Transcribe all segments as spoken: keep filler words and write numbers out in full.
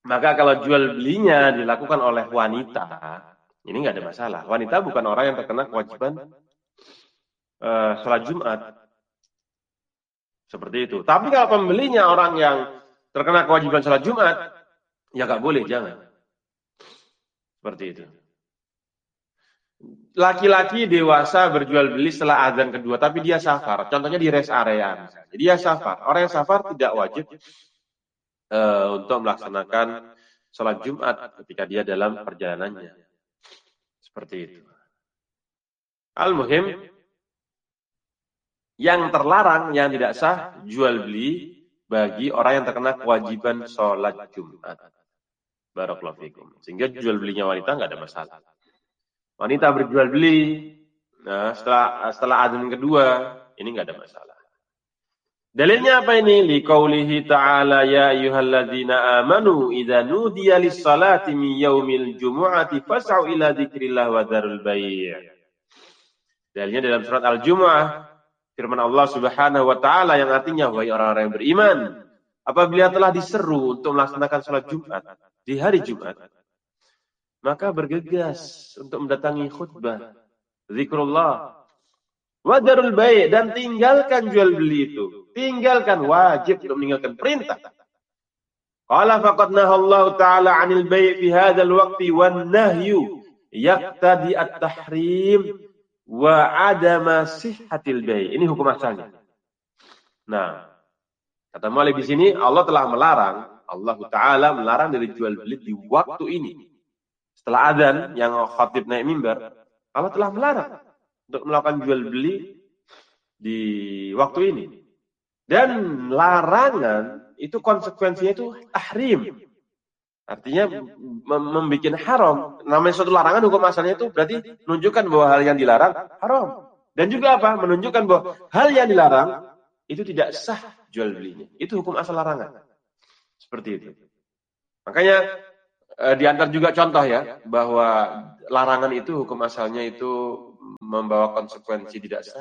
Maka kalau jual belinya dilakukan oleh wanita, ini nggak ada masalah. Wanita bukan orang yang terkena kewajiban uh, sholat Jumat. Seperti itu. Tapi kalau pembelinya orang yang terkena kewajiban sholat Jumat, ya nggak boleh, jangan. Seperti itu. Laki-laki dewasa berjual beli setelah azan kedua, tapi dia safar. Contohnya di rest area. Misalnya. Dia safar. Orang yang safar tidak wajib uh, untuk melaksanakan sholat Jumat ketika dia dalam perjalanannya. Seperti itu. Al-muhim, yang terlarang, yang tidak sah, jual beli bagi orang yang terkena kewajiban sholat Jumat. Barakallahu fikum. Sehingga jual belinya wanita nggak ada masalah. Wanita berjual beli, nah setelah setelah azan kedua, ini nggak ada masalah. Dalilnya apa ini? Liqaulihi ta'ala ya ayyuhalladzina amanu idza nudiya lis-salati min yaumil jumu'ati fas'au ila dzikrillah wa dzarul bai'. Dalilnya dalam surat Al-Jumu'ah, firman Allah Subhanahu wa taala yang artinya wahai orang-orang yang beriman, apabila telah diseru untuk melaksanakan salat Jumat di hari Jumat, maka bergegas untuk mendatangi khutbah, zikrullah, wa dzarul bai', dan tinggalkan jual beli itu. Tinggalkan, wajib untuk meninggalkan perintah. Qala faqad nahallahu ta'ala 'anil bai' fi hadzal waqti wan nahyu yaqtadi at-tahrim wa 'adama sihhatil bai'. Ini hukum asalnya. Nah, kata Malik di sini Allah telah melarang, Allah Ta'ala melarang dari jual beli di waktu ini. Setelah adzan yang khatib naik mimbar, Allah telah melarang untuk melakukan jual beli di waktu ini. Dan larangan itu konsekuensinya itu tahrim. Artinya membuat haram. Namanya suatu larangan, hukum asalnya itu berarti menunjukkan bahwa hal yang dilarang haram. Dan juga apa? Menunjukkan bahwa hal yang dilarang itu tidak sah jual belinya. Itu hukum asal larangan. Seperti itu. Makanya eh, diantar juga contoh ya, bahwa larangan itu hukum asalnya itu membawa konsekuensi tidak sah.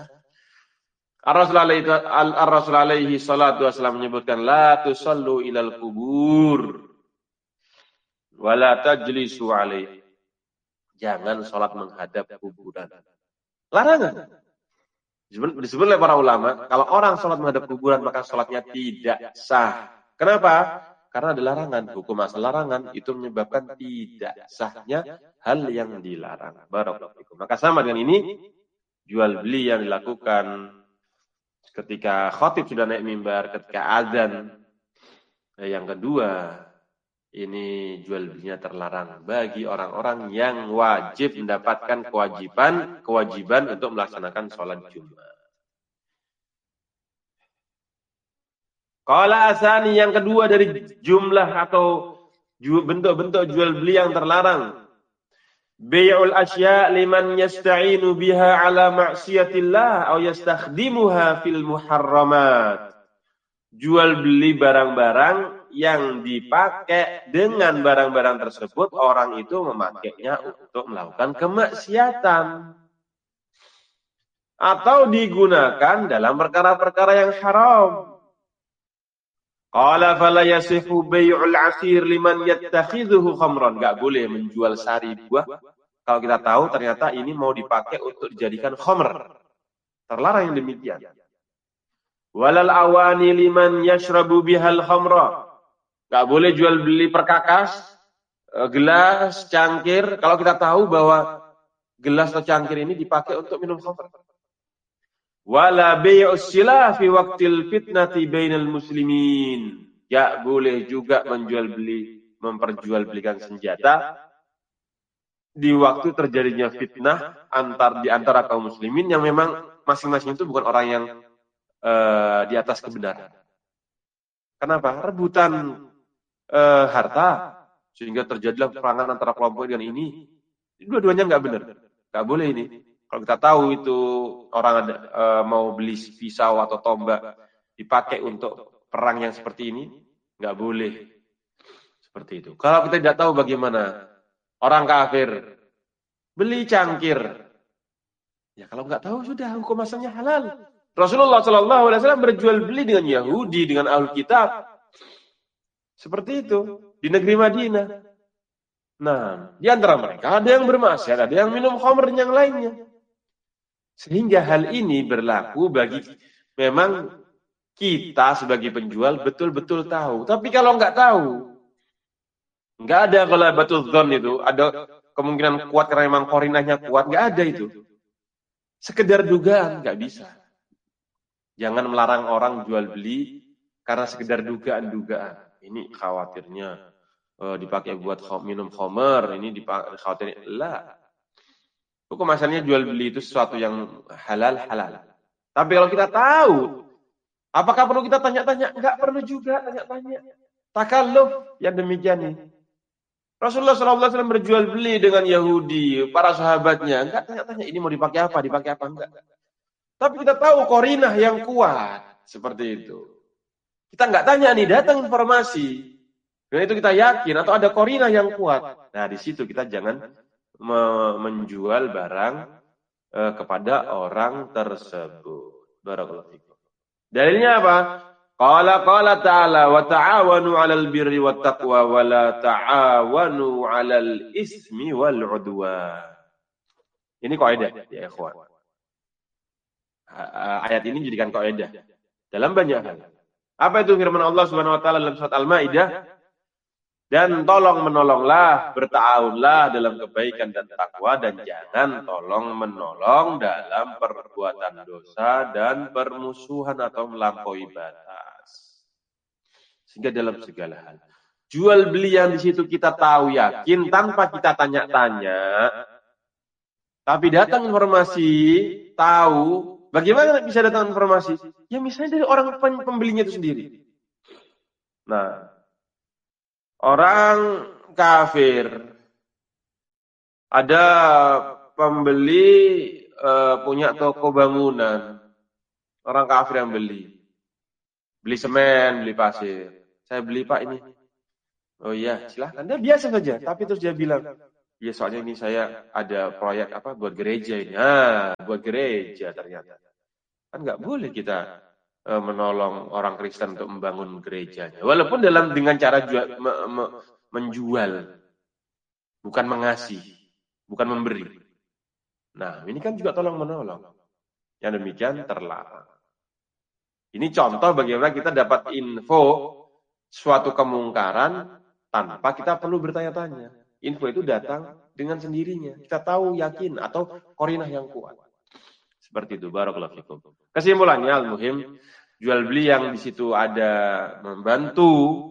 Ar-Rasul alaihi salatu wasallam menyebutkan la tusallu ilal kubur wa la tajlisu alaihi. Jangan salat menghadap kuburan. Larangan. Disebut oleh para ulama, kalau orang salat menghadap kuburan maka salatnya tidak sah. Kenapa? Karena ada larangan. Hukum asal larangan itu menyebabkan tidak sahnya hal yang dilarang. Barakallahu fikum. Maka sama dengan ini, jual beli yang dilakukan ketika khatib sudah naik mimbar, ketika azan yang kedua, ini jual belinya terlarang bagi orang-orang yang wajib mendapatkan kewajiban kewajiban untuk melaksanakan sholat Jumat. Qala asani, yang kedua dari jumlah atau bentuk-bentuk jual beli yang terlarang, bai'ul asya' liman yasta'inu biha ala ma'siyatillah aw yastakhdimuha fil muharramat. Jual beli barang-barang yang dipakai dengan barang-barang tersebut orang itu memakainya untuk melakukan kemaksiatan atau digunakan dalam perkara-perkara yang haram. Qala fala yasihu bai'ul 'asir liman yattakhidhuhu khamran. Enggak boleh menjual sari buah kalau kita tahu ternyata ini mau dipakai untuk dijadikan khamr. Terlarang yang demikian. Walal awani liman yashrabu bihal khamra. Enggak boleh jual beli perkakas, gelas, cangkir kalau kita tahu bahwa gelas atau cangkir ini dipakai untuk minum khamr. Wala bai'us silah fi waqtil fitnati bainal muslimin. Ya boleh juga menjual beli, memperjualbelikan senjata di waktu terjadinya fitnah antar di antara kaum muslimin yang memang masing-masing itu bukan orang yang uh, di atas kebenaran. Kenapa? Rebutan uh, harta sehingga terjadilah peperangan antara kelompok dengan ini. Dua-duanya nggak benar, nggak boleh ini. Kalau kita tahu itu orang ada e, mau beli pisau atau tombak dipakai untuk perang yang seperti ini, nggak boleh seperti itu. Kalau kita tidak tahu bagaimana orang kafir beli cangkir, ya kalau nggak tahu sudah hukum asalnya halal. Rasulullah Shallallahu Alaihi Wasallam berjual beli dengan Yahudi, dengan Ahlul Kitab. Seperti itu di negeri Madinah. Nah, di antara mereka ada yang bermaksiat, ada yang minum khamr dan yang lainnya. Sehingga hal ini berlaku bagi memang kita sebagai penjual betul-betul tahu. Tapi kalau nggak tahu, nggak ada kalau betul zon itu, ada kemungkinan kuat karena memang korinahnya kuat, nggak ada itu. Sekedar dugaan, nggak bisa. Jangan melarang orang jual beli karena sekedar dugaan-dugaan. Ini khawatirnya uh, dipakai buat minum khamr, ini dipakai khawatirnya. Lah. Hukum asalnya jual beli itu sesuatu yang halal-halal. Tapi kalau kita tahu, apakah perlu kita tanya-tanya? Enggak perlu juga tanya-tanya. Takalluf yang demikian ini. Rasulullah shallallahu alaihi wasallam berjual beli dengan Yahudi, para sahabatnya. Enggak tanya-tanya, ini mau dipakai apa, dipakai apa, enggak. Tapi kita tahu korinah yang kuat. Seperti itu. Kita enggak tanya nih, datang informasi. Dengan itu kita yakin, atau ada korinah yang kuat. Nah, di situ kita jangan menjual barang eh, kepada orang tersebut. Barakallahu fikum. Dalilnya apa? Qala qala ta'ala wa ta'awanu 'alal birri wat taqwa wa la ta'awanu 'alal ismi wal 'udwan. Ini kaidah ya ikhwan. Ayat ini dijadikan kaidah dalam banyak hal. Apa itu firman Allah Subhanahu wa taala dalam surat Al-Maidah? Dan tolong menolonglah, berta'awunlah dalam kebaikan dan takwa, dan jangan tolong menolong dalam perbuatan dosa dan permusuhan atau melampaui batas. Sehingga dalam segala hal, jual beli yang di situ kita tahu yakin tanpa kita tanya-tanya, tapi datang informasi, tahu, bagaimana bisa datang informasi? Ya misalnya dari orang pembelinya itu sendiri. Nah, orang kafir, ada pembeli e, punya toko bangunan, orang kafir yang beli, beli semen, beli pasir. Saya beli Pak ini. Oh iya, silahkan. Dia biasa saja, tapi terus dia bilang, ya soalnya ini saya ada proyek apa buat gereja ini. Ah, buat gereja ternyata. Kan nggak boleh kita menolong orang Kristen untuk membangun gerejanya. Walaupun dalam dengan cara jual, me, me, menjual, bukan mengasih, bukan memberi. Nah, ini kan juga tolong menolong. Yang demikian terlarang. Ini contoh bagaimana kita dapat info suatu kemungkaran tanpa kita perlu bertanya-tanya. Info itu datang dengan sendirinya. Kita tahu, yakin, atau korinah yang kuat. Seperti itu. Barakallahu fikum. Kesimpulannya, al-muhim, jual beli yang di situ ada membantu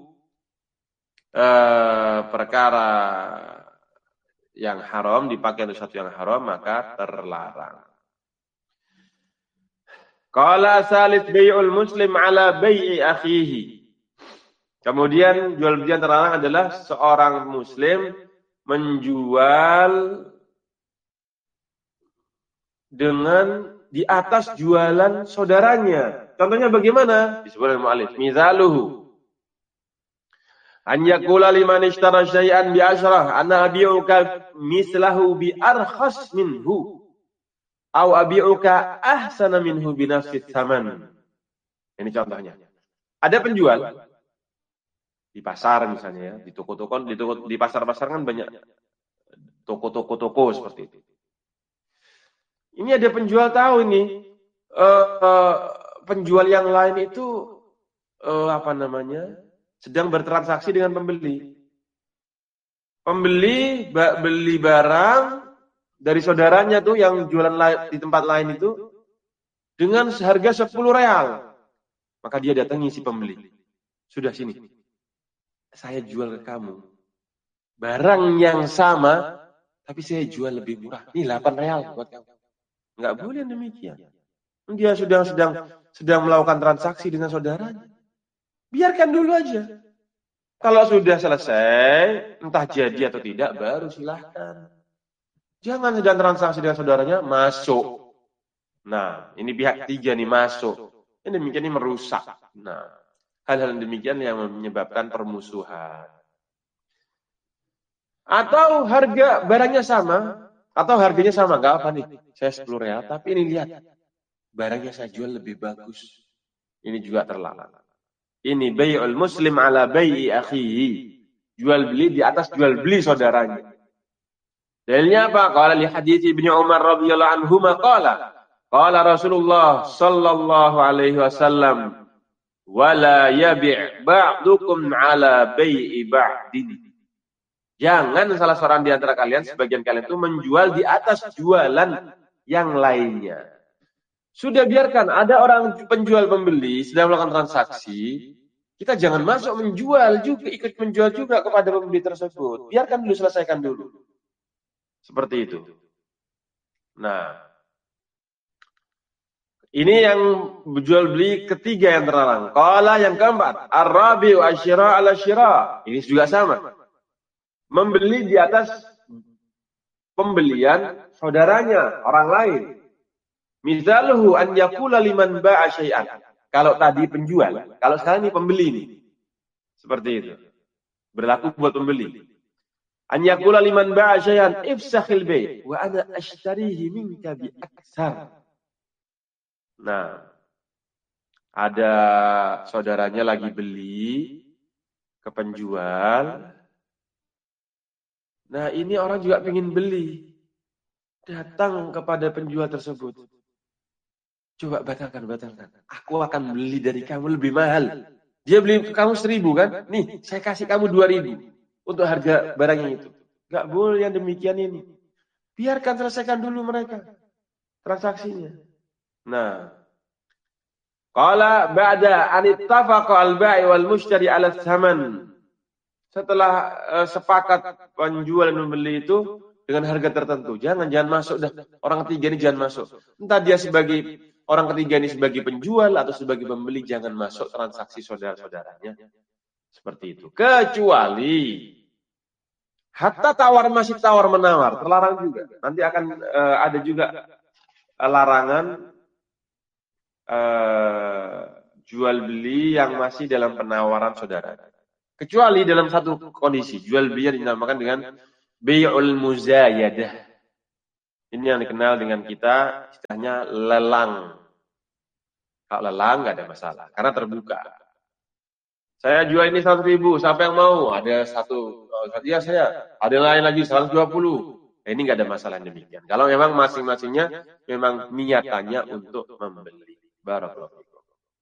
eh, perkara yang haram, dipakai untuk sesuatu yang haram, maka terlarang. Qala salis bai'ul muslim ala bai'i akhihi. Kemudian jual beli yang terlarang adalah seorang muslim menjual dengan di atas jualan saudaranya. Contohnya bagaimana? Disebut oleh mu'allif. Mizaluhu. An yaqula liman ishtara syai'an bi asyrah ana abi'uka mislahu bi arkhas minhu aw abi'uka ahsana minhu bi nafsi tsaman. Ini contohnya. Ada penjual di pasar misalnya ya, di toko-toko, di toko, di pasar-pasar kan banyak toko-toko toko seperti itu. Ini ada penjual tahu ini uh, uh, penjual yang lain itu uh, apa namanya sedang bertransaksi dengan pembeli. Pembeli ba- beli barang dari saudaranya tuh yang jualan la- di tempat lain itu dengan harga sepuluh real. Maka dia datangi si pembeli. Sudah sini. Saya jual ke kamu barang yang sama tapi saya jual lebih murah. Ini delapan real buat kamu. Enggak boleh demikian. Dia sudah sedang sedang melakukan transaksi dengan saudaranya. Biarkan dulu aja. Kalau sudah selesai, entah jadi atau tidak, baru silahkan. Jangan sedang transaksi dengan saudaranya, masuk. Nah, ini pihak tiga nih masuk. Ini demikian ini merusak. Nah, hal-hal demikian yang menyebabkan permusuhan. Atau harga barangnya sama, atau harganya sama, enggak apa nih. Saya sepuluh real, tapi ini lihat. Barangnya saya jual lebih bagus. Ini juga terlarang. Ini bai'ul muslim ala bai'i akhihi. Jual beli di atas jual beli saudaranya. Dalilnya apa? Qala li hadits Ibnu Umar radhiyallahu anhu qala qala Rasulullah sallallahu alaihi wasallam wala yabi' ba'dukum ala bai'i ba'din. Jangan salah seorang di antara kalian, sebagian kalian itu menjual di atas jualan yang lainnya. Sudah biarkan ada orang penjual pembeli sedang melakukan transaksi, kita jangan masuk menjual juga, ikut menjual juga kepada pembeli tersebut. Biarkan dulu, selesaikan dulu. Seperti itu. Nah, ini yang jual beli ketiga yang terlarang. Qala yang keempat, ar-rabi'u asyira ala syira. Ini juga sama. Membeli di atas pembelian saudaranya, orang lain. Misaluhu an yaqula liman ba'a syai'an. Kalau tadi penjual, kalau sekarang ini pembeli nih. Seperti itu. Berlaku buat pembeli. An yaqula liman ba'a syai'an ifsakhil bai' wa ana ashtarihi minka bi aktsar. Nah, ada saudaranya lagi beli ke penjual. Nah, ini orang juga ingin beli. Datang kepada penjual tersebut. Coba batalkan, batalkan. Aku akan beli dari kamu lebih mahal. Dia beli ke kamu seribu kan? Nih, saya kasih kamu dua ribu. Untuk harga barangnya itu. Gak boleh yang demikian ini. Biarkan selesaikan dulu mereka. Transaksinya. Nah. Qala ba'da an ittafaqa al-ba'i wal mushtari 'ala tsaman. Setelah uh, sepakat penjual dan pembeli itu dengan harga tertentu. Jangan jangan masuk dah. Orang ketiga ini jangan masuk. Entah dia sebagai orang ketiga ini sebagai penjual atau sebagai pembeli, jangan masuk transaksi saudara-saudaranya. Seperti itu. Kecuali hatta tawar masih tawar menawar, terlarang juga. Nanti akan uh, ada juga uh, larangan uh, jual beli yang masih dalam penawaran saudara. Kecuali dalam satu kondisi, jual beli yang dinamakan dengan bai'ul muzayadah. Ini yang dikenal dengan kita istilahnya lelang. Kalau lelang nggak ada masalah, karena terbuka. Saya jual ini seratus ribu, siapa yang mau? Ada satu, oh, ya saya. Ada yang lain lagi seratus dua puluh. Nah, ini nggak ada masalah demikian. Kalau memang masing-masingnya memang niatannya untuk membeli. Barakallahu fikum.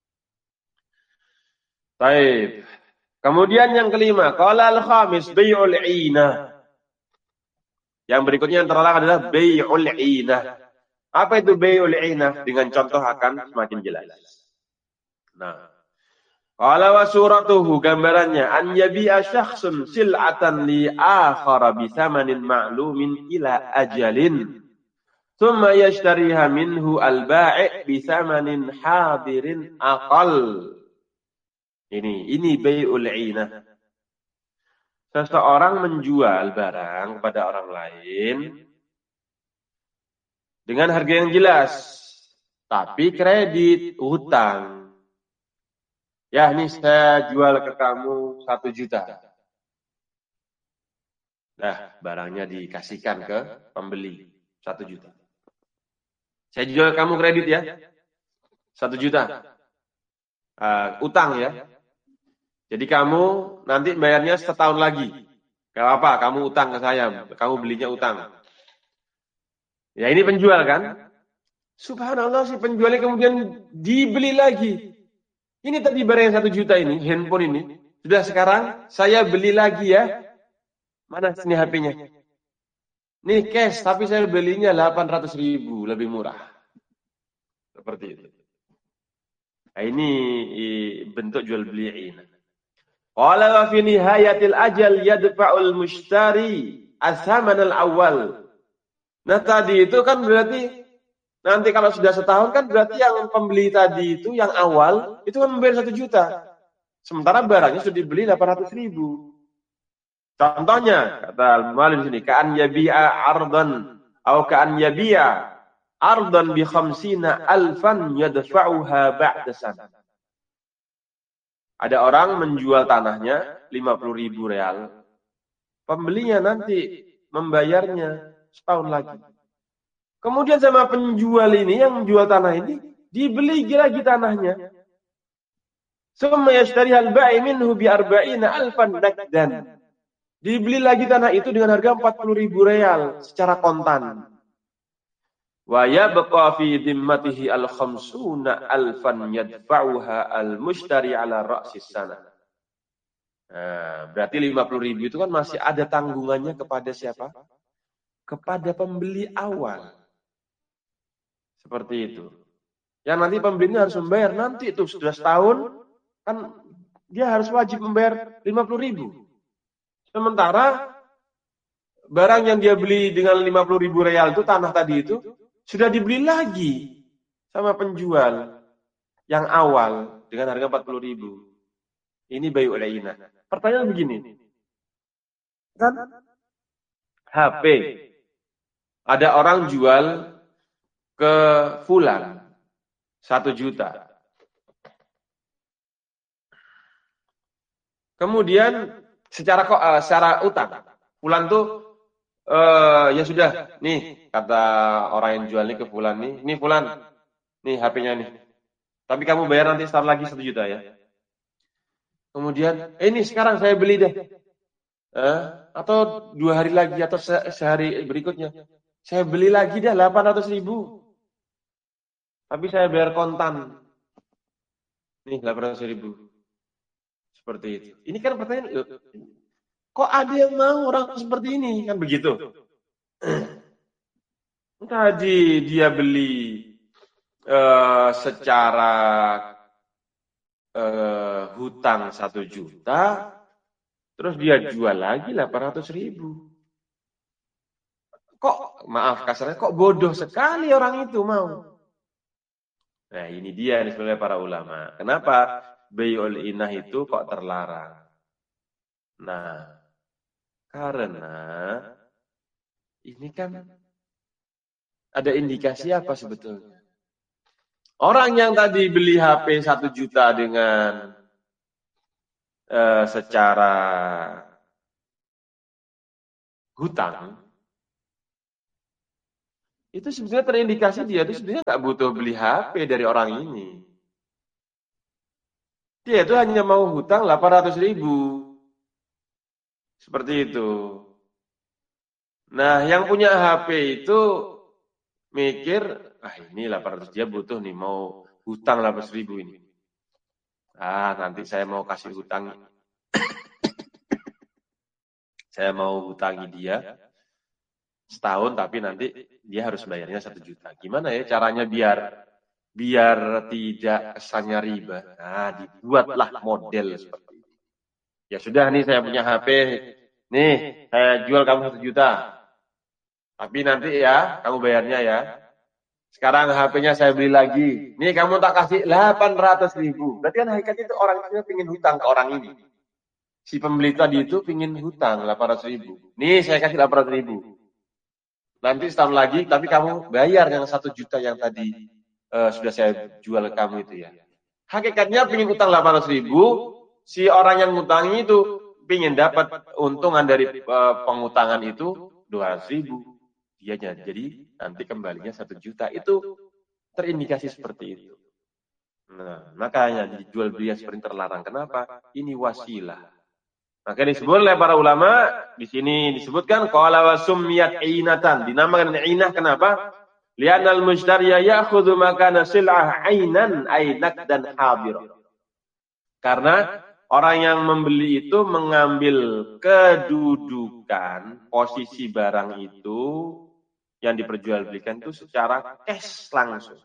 Baik. Kemudian yang kelima, qala al-khamis bai'ul 'inah. Yang berikutnya yang terlarang adalah bai'ul 'inah. Apa itu bai'ul 'inah? Dengan contoh akan semakin jelas. Nah, qala wa suratuhu, gambarannya an yabi'a syakhsun sil'atan li akhara bi thamanin ma'lumin ila ajalin. Thumma yashtariha minhu al-ba'i' bi thamanin hadirin aqal. Ini, ini bai'ul 'inah. Seseorang menjual barang kepada orang lain dengan harga yang jelas, tapi kredit, hutang. Ya, ini saya jual ke kamu satu juta. Nah, barangnya dikasihkan ke pembeli satu juta. Saya jual kamu kredit ya, satu juta. Uh, utang ya. Jadi kamu nanti bayarnya setahun lagi. Gak apa, kamu utang ke saya. Kamu belinya utang. Ya ini penjual kan? Subhanallah, si penjualnya kemudian dibeli lagi. Ini tadi barang yang satu juta ini, handphone ini. Sudah sekarang saya beli lagi ya. Mana sini H P-nya? Ini cash, tapi saya belinya delapan ratus ribu, lebih murah. Seperti itu. Nah, ini bentuk jual beli ini. Qala wa fi nihayatil ajal yadfa'ul mushtari as-saman al-awwal. Nah, tadi itu kan berarti nanti kalau sudah setahun kan berarti yang pembeli tadi itu yang awal itu kan membayar satu juta. Sementara barangnya sudah dibeli delapan ratus ribu. Contohnya kata al-mu'allif di sini, ka'an yabi'a ardan atau ka'an yabi'a ardan bi khamsina alfan yadfa'uha ba'da sana. Ada orang menjual tanahnya lima puluh ribu real. Pembelinya nanti membayarnya setahun lagi. Kemudian sama penjual ini yang menjual tanah ini dibeli lagi tanahnya. Summa yashtariha al-ba'i minhu bi arba'ina alfan nakdan. Dibeli lagi tanah itu dengan harga empat puluh ribu real secara kontan. Wa yabqa fi dhimmatihi al-khamsuna alfan yadfa'uha al-mushtari ala ra'sis sana. Nah, berarti lima puluh ribu itu kan masih ada tanggungannya kepada siapa? Kepada pembeli awal. Seperti itu. Yang nanti pembelinya harus membayar. Nanti itu sudah setahun, kan dia harus wajib membayar lima puluh ribu. Sementara barang yang dia beli dengan lima puluh ribu real itu, tanah tadi itu, sudah dibeli lagi sama penjual yang awal dengan harga empat puluh ribu. Ini bai'ul ainah. Pertanyaan begini. Kan H P. Ada orang jual ke fulan satu juta. Kemudian secara uh, secara utang, fulan tuh uh, ya sudah, nih kata orang yang jual ini ke fulan nih, nih fulan, nih H P-nya nih. Tapi kamu bayar nanti setahun lagi satu juta ya. Kemudian, eh, ini sekarang saya beli deh. Eh, atau dua hari lagi atau se sehari berikutnya. Saya beli lagi deh delapan ratus ribu. Tapi saya bayar kontan. Nih delapan ratus ribu. Seperti itu. Ini kan pertanyaan, kok ada yang mau orang seperti ini? Kan begitu. Tadi dia beli uh, secara uh, hutang satu juta, terus dia jual lagi delapan ratus ribu. Kok, maaf kasarnya, kok bodoh sekali orang itu mau. Nah ini dia nih sebenarnya para ulama. Kenapa bai'ul inah itu kok terlarang? Nah, karena ini kan ada indikasi apa sebetulnya? Orang yang tadi beli H P satu juta dengan uh, secara hutang, itu sebenarnya terindikasi dia itu sebenarnya nggak butuh beli H P dari orang ini. Dia itu hanya mau hutang delapan ratus ribu. Seperti itu. Nah, yang punya H P itu mikir, ah ini delapan ratus, dia butuh nih, mau hutang delapan ratus ribu ini. Ah, nanti saya mau kasih hutang. Saya mau hutangi dia setahun, tapi nanti dia harus bayarnya satu juta. Gimana ya caranya biar biar tidak kesannya riba? Nah, dibuatlah model seperti itu. Ya sudah nih, saya punya H P, nih saya jual kamu satu juta. Tapi nanti ya, kamu bayarnya ya. Sekarang H P-nya saya beli lagi. Nih kamu tak kasih delapan ratus ribu. Berarti kan hakikatnya itu orang itu ingin hutang ke orang ini. Si pembeli tadi itu ingin hutang delapan ratus ribu. Nih saya kasih delapan ratus ribu. Nanti setahun lagi, tapi kamu bayar yang satu juta yang tadi uh, sudah saya jual ke kamu itu ya. Hakikatnya ingin hutang delapan ratus ribu. Si orang yang ngutangi itu ingin dapat untungan dari uh, pengutangan itu dua ratus ribu. Dia jadi nanti kembalinya satu juta. Itu terindikasi seperti itu. Nah, makanya dijual beli seperti terlarang. Kenapa? Ini wasilah. Maka disebut oleh para ulama, di sini disebutkan qala wa summiyat ainatan, dinamakan ainah kenapa? Li'anna al-mushtariya ya'khudhu makana sil'ah ainan ainak dan hadir. Karena orang yang membeli itu mengambil kedudukan posisi barang itu yang diperjualbelikan itu secara cash langsung.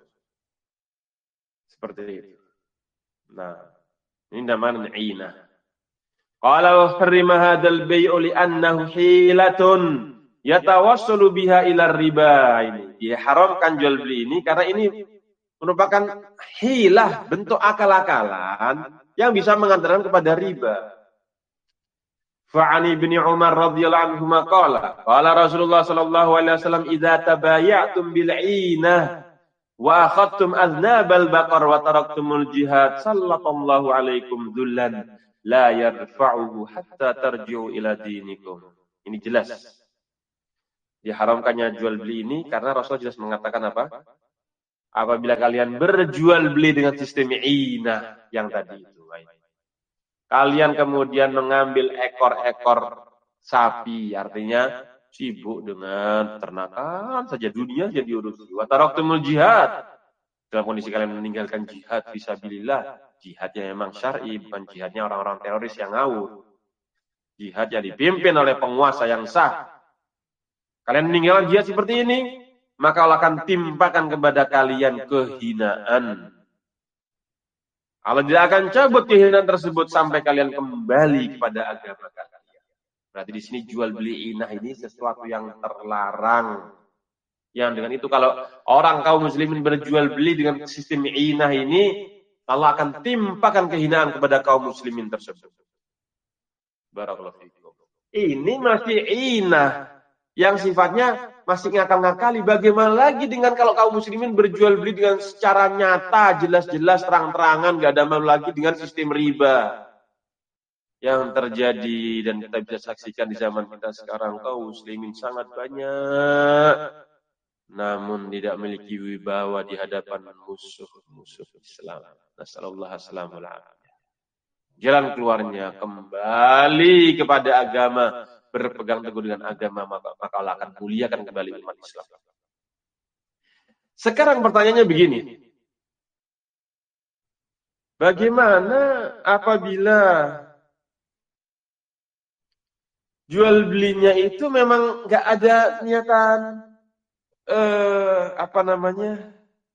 Seperti itu. Nah, ini namanya ainah. Qala wa harrima hadzal bai'u li'annahu hilatun yatawassalu biha ila riba. Ini diharamkan jual beli ini karena ini merupakan hilah, bentuk akal-akalan yang bisa mengantarkan kepada riba. Fa'ani bin Umar radhiyallahu anhu qala qala Rasulullah sallallahu alaihi wasallam idza tabayatum bil 'inah wa akhadtum aznabal baqar wa taraktumul jihad sallallahu alaikum dzullan la yarfa'uhu hatta tarji'u ila dinikum. Ini jelas. Diharamkannya jual beli ini karena Rasul jelas mengatakan apa? Apabila kalian berjual beli dengan sistem inah yang tadi itu. sesuai. Kalian kemudian mengambil ekor-ekor sapi, artinya sibuk dengan ternakan saja, dunia jadi urusi. Wa taraktumul jihad. Dalam kondisi kalian meninggalkan jihad fisabilillah, jihad yang memang syar'i, bukan jihadnya orang-orang teroris yang ngawur. Jihad yang dipimpin oleh penguasa yang sah. Kalian meninggalkan jihad seperti ini, maka Allah akan timpakan kepada kalian kehinaan. Allah tidak akan cabut kehinaan tersebut sampai kalian kembali kepada agama kalian. Berarti di sini jual beli inah ini sesuatu yang terlarang. Yang dengan itu kalau orang kaum muslimin berjual beli dengan sistem inah ini, Allah akan timpakan kehinaan kepada kaum muslimin tersebut. Barakallahu fiikum. Ini masih inah yang sifatnya masih ngakal-ngakali. Bagaimana lagi dengan kalau kaum muslimin berjual beli dengan secara nyata, jelas-jelas, terang-terangan, gak ada malu lagi dengan sistem riba yang terjadi dan kita bisa saksikan di zaman kita sekarang. Kaum muslimin sangat banyak, namun tidak memiliki wibawa di hadapan musuh-musuh Islam. Nasallallahu assalamul afiyah. Jalan keluarnya kembali kepada agama, berpegang teguh dengan agama, maka, maka Allah akan muliakan kembali umat Islam. Sekarang pertanyaannya begini. Bagaimana apabila jual belinya itu memang nggak ada niatan eh, apa namanya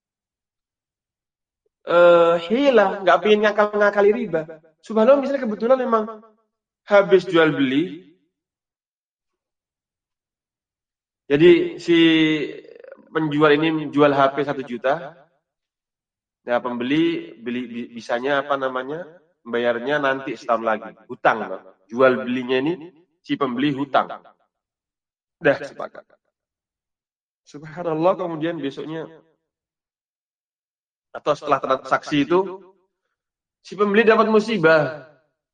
eh, hilah, nggak pengen ngakal-ngakali riba. Subhanallah, misalnya kebetulan memang habis jual beli, jadi si penjual ini jual H P satu juta, nah pembeli beli bisanya apa namanya bayarnya nanti setahun lagi, hutang. Jual belinya ini si pembeli hutang. Dah sepakat. Subhanallah, kemudian besoknya atau setelah transaksi itu si pembeli dapat musibah.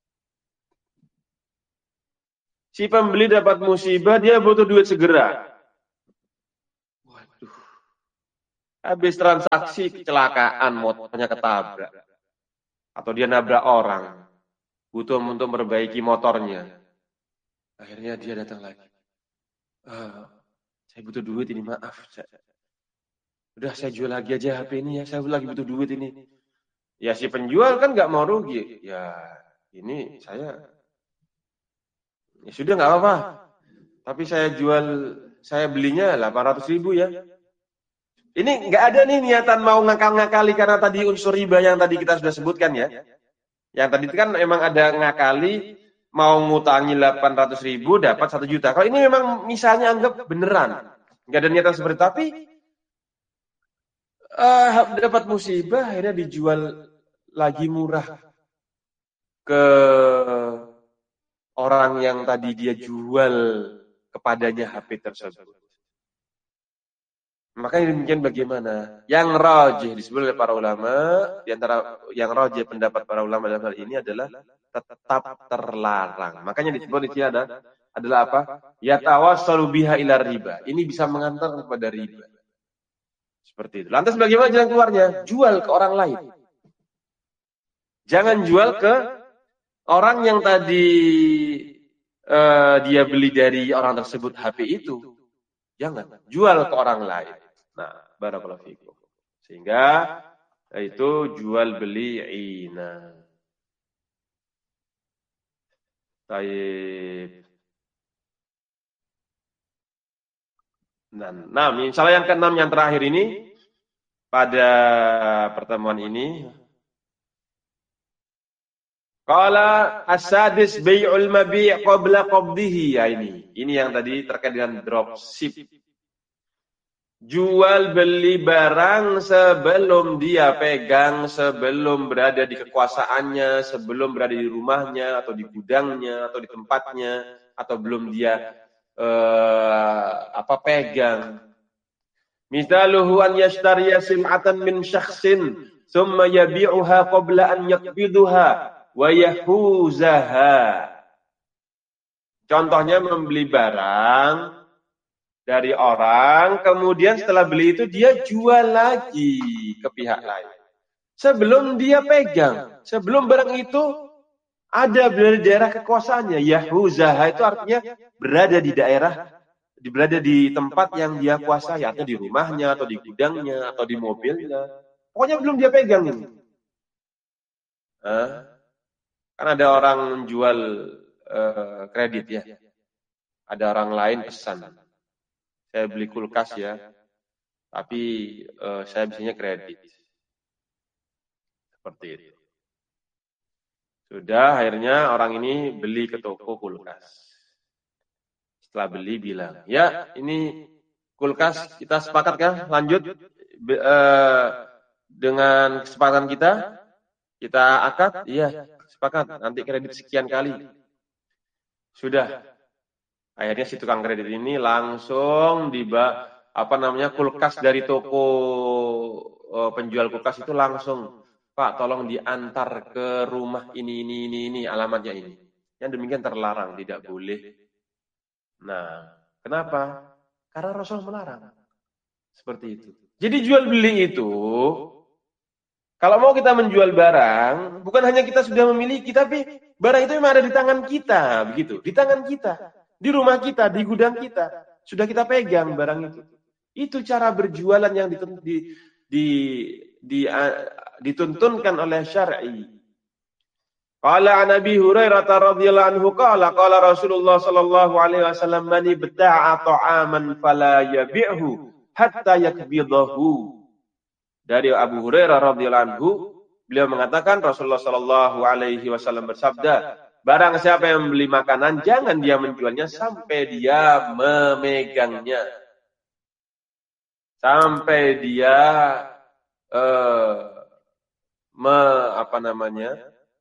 Si pembeli dapat musibah, dia butuh duit segera. Waduh. Habis transaksi kecelakaan, motornya ketabrak. Atau dia nabrak orang. Butuh untuk memperbaiki motornya. Akhirnya dia datang lagi. Uh, saya butuh duit ini, maaf. Saya, udah saya jual lagi aja H P ini ya, saya lagi butuh duit ini. Ya si penjual kan nggak mau rugi. Ya ini saya, ya sudah nggak apa-apa. Tapi saya jual, saya belinya delapan ratus ribu ya. Ini nggak ada nih niatan mau ngakal-ngakali karena tadi unsur riba yang tadi kita sudah sebutkan ya. Yang tadi itu kan memang ada ngakali, mau ngutangi delapan ratus ribu dapat satu juta. Kalau ini memang misalnya anggap beneran, nggak ada niatan seperti itu, tapi uh, dapat musibah, akhirnya dijual lagi murah ke orang yang tadi dia jual kepadanya H P tersebut. Maka demikian bagaimana? Yang rajih disebut oleh para ulama, di antara yang rajih pendapat para ulama dalam hal ini adalah tetap terlarang. Makanya disebut di sini ada adalah apa? Yatawassalu biha ila riba. Ini bisa mengantar kepada riba. Seperti itu. Lantas bagaimana jalan keluarnya? Jual ke orang lain. Jangan jual ke orang yang tadi uh, dia beli dari orang tersebut H P itu. Jangan. Jual ke orang lain. Nah, barakallahu fikum. Sehingga itu jual beli ina. Baik. Nah, nah, misalnya yang keenam yang terakhir ini pada pertemuan ini. Qala as-sadis bai'ul mabi' qabla qabdihi. Ya ini. Ini yang tadi terkait dengan dropship. Jual beli barang sebelum dia pegang, sebelum berada di kekuasaannya, sebelum berada di rumahnya atau di gudangnya atau di tempatnya, atau belum dia eh, apa pegang. Misaluhu an yashtariya sim'atan min syakhsin thumma yabi'uha qabla an yaqbiduha wa yahuzaha. Contohnya membeli barang dari orang, kemudian setelah beli itu dia jual lagi ke pihak lain. sebelum dia pegang, sebelum barang itu ada di daerah kekuasaannya. Yahuzaha itu artinya berada di daerah, berada di tempat yang dia kuasai, atau di rumahnya, atau di gudangnya, atau di mobilnya. Pokoknya belum dia pegang ini. Hah? Kan ada orang menjual uh, kredit ya. Ada orang lain pesan, saya beli kulkas ya, tapi uh, saya bisanya kredit. Seperti itu. Sudah, akhirnya orang ini beli ke toko kulkas. Setelah beli bilang, ya ini kulkas kita sepakat kan? Lanjut Be, uh, dengan kesepakatan kita, kita akad, iya sepakat. Nanti kredit sekian kali. Sudah. Akhirnya si tukang kredit ini langsung diba apa namanya kulkas dari toko uh, penjual kulkas itu langsung, Pak, tolong diantar ke rumah ini, ini, ini, ini, alamatnya ini. Yang demikian terlarang, tidak boleh. Nah, kenapa? Karena Rasul melarang. Seperti itu. Jadi jual beli itu, kalau mau kita menjual barang, bukan hanya kita sudah memiliki, tapi barang itu memang ada di tangan kita, begitu. Di tangan kita, di rumah kita, di gudang kita, sudah kita pegang barang itu. Itu cara berjualan yang dituntun, di, di, di, uh, dituntunkan oleh syar'i. Qala an Abi Hurairah radhiyallahu anhu qala qala Rasulullah sallallahu alaihi wasallam man ibta'a ta'aman fala yabi'hu hatta yakbidahu. Dari Abu Hurairah radhiyallahu anhu, beliau mengatakan Rasulullah sallallahu alaihi wasallam bersabda, barang siapa yang membeli makanan jangan dia menjualnya sampai dia memegangnya. Sampai dia eh, me, apa namanya?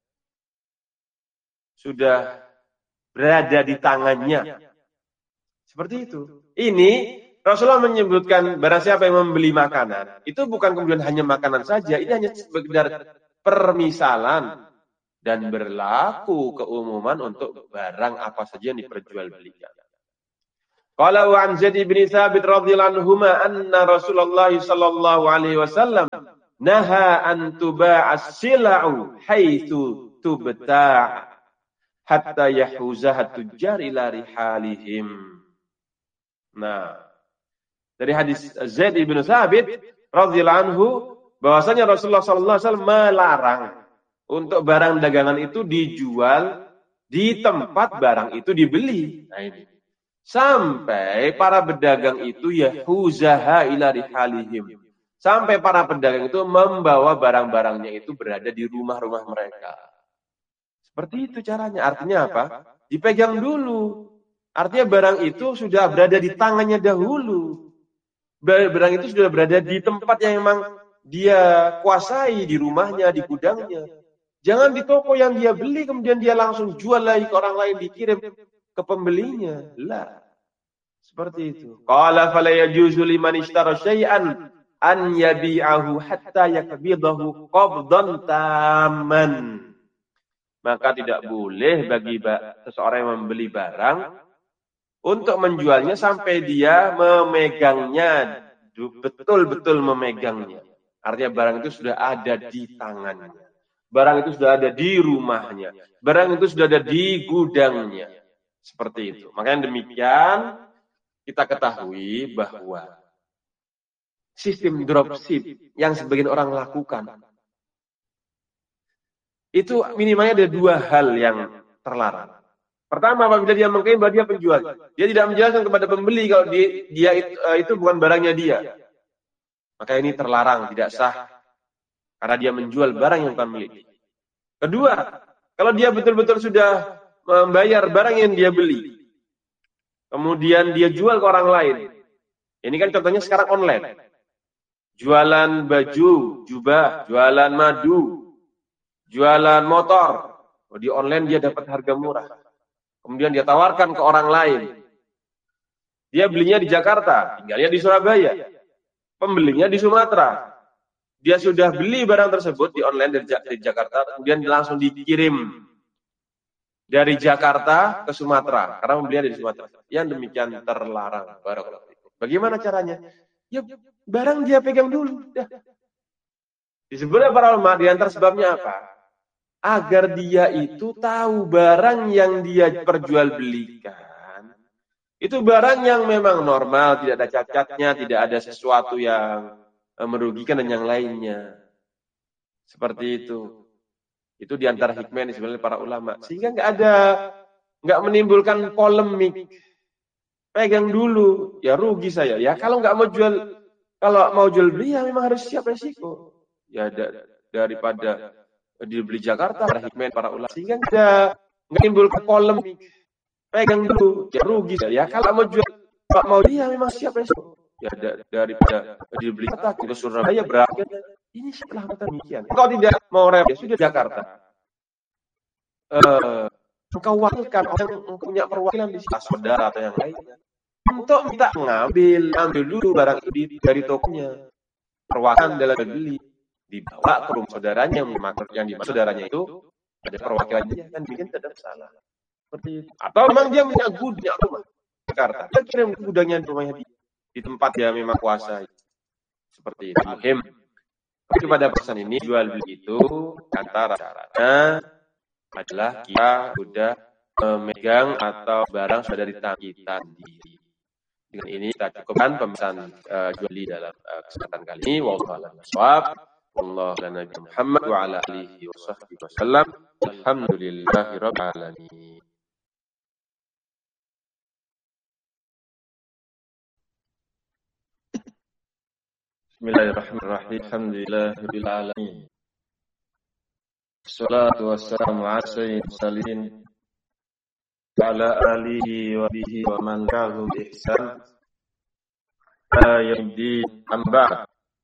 sudah berada di tangannya. Seperti itu. Ini Rasulullah menyebutkan barang siapa yang membeli makanan, itu bukan kemudian hanya makanan saja, ini hanya sekedar permisalan dan berlaku keumuman untuk barang apa saja yang diperjualbelikan. Qala wa an Zaid bin Tsabit radhiyallahu anhu anna Rasulullah sallallahu alaihi wasallam naha an tuba'as sila'u haitsu tubta' hatta yahuzaha tujjar ila rihalihim. Nah, dari hadis Zaid bin Tsabit radhiyallahu anhu bahwasanya Rasulullah sallallahu alaihi wasallam melarang untuk barang dagangan itu dijual di tempat barang itu dibeli. Nah ini. Sampai para pedagang itu yahuzaha ila rihalihim. Sampai para pedagang itu membawa barang-barangnya itu berada di rumah-rumah mereka. Seperti itu caranya. Artinya apa? Dipegang dulu. Artinya barang itu sudah berada di tangannya dahulu. Barang itu sudah berada di tempat yang memang dia kuasai, di rumahnya, di gudangnya. Jangan di toko yang dia beli, kemudian dia langsung jual lagi ke orang lain, dikirim ke pembelinya. Lah. Seperti itu. Qala fala yajuzu liman ishtara syai'an an yabi'ahu hatta yakbidahu qabdan tamman. Maka tidak boleh bagi seseorang yang membeli barang untuk menjualnya sampai dia memegangnya, betul-betul memegangnya. Artinya barang itu sudah ada di tangannya. Barang itu sudah ada di rumahnya. Barang itu sudah ada di gudangnya. Seperti itu. Makanya demikian kita ketahui bahwa sistem dropship yang sebagian orang lakukan itu minimalnya ada dua hal yang terlarang. Pertama, apabila dia mengklaim bahwa dia penjual, dia tidak menjelaskan kepada pembeli kalau dia, dia itu, itu bukan barangnya dia. Maka ini terlarang, tidak sah, karena dia menjual barang yang bukan milik. Kedua, kalau dia betul-betul sudah membayar barang yang dia beli, kemudian dia jual ke orang lain. Ini kan contohnya sekarang online. Jualan baju, jubah, jualan madu, jualan motor. Di online dia dapat harga murah. Kemudian dia tawarkan ke orang lain. Dia belinya di Jakarta, tinggalnya di Surabaya. Pembelinya di Sumatera. Dia sudah beli barang tersebut di online dari Jakarta, kemudian langsung dikirim dari Jakarta ke Sumatera, karena pembelian dari Sumatera. Yang demikian terlarang. Bagaimana caranya? Ya barang dia pegang dulu. Ya. Disebutnya para ulama di antara sebabnya apa? Agar dia itu tahu barang yang dia perjualbelikan itu barang yang memang normal, tidak ada cacatnya, tidak ada sesuatu yang merugikan dan yang lainnya. Seperti itu. Itu di antara hikmah yang sebenarnya para ulama. Sehingga nggak ada, nggak menimbulkan polemik. Pegang dulu, ya rugi saya. Ya kalau nggak mau jual, kalau mau jual beli ya memang harus siap resiko. Ya da, daripada dibeli Jakarta, para hikmah para ulama. Sehingga nggak ada, nggak menimbulkan polemik. Pegang dulu, ya rugi saya. Ya kalau mau jual, kalau mau dia memang siap resiko. Ya da, daripada dibeli Jakarta ke Surabaya berapa? Ini setelah kata demikian. Kalau tidak mau rem, ya sudah Jakarta. Uh, engkau wakilkan orang yang punya perwakilan di sini, saudara atau yang lainnya, untuk minta mengambil, ambil dulu barang itu dari tokonya. Perwakilan dalam beli, dibawa ke rumah saudaranya, yang di saudaranya itu ada perwakilan dia, kan demikian tidak ada masalah. Seperti itu. Atau memang dia punya gudang rumah Jakarta, dia kirim gudangnya di rumahnya dia, di tempat dia memang kuasai. Seperti itu. Muhim. Tapi pada pesan ini jual beli itu antara syaratnya adalah kita sudah memegang atau barang sudah dari tangan kita sendiri. Dengan ini kita cukupkan pembahasan uh, jual beli dalam uh, kesempatan kali ini. Wallahu a'lam bishawab. Wallahu ala nabiyina Muhammad wa ala alihi wa sahbihi wasallam. Alhamdulillahirabbil alamin. Bismillahirrahmanirrahim. Alhamdulillahirabbil alamin. Wassalatu wassalamu ala sayyidil mursalin wa ala alihi wa bihi wa man tabi'ahum bi ihsan ila yaumil amba.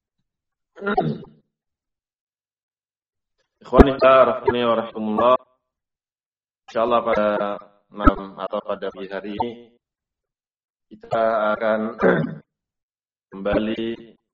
Ikhwani rahimani wa rahimakumullah. Insyaallah pada malam atau pada pagi hari ini kita akan kembali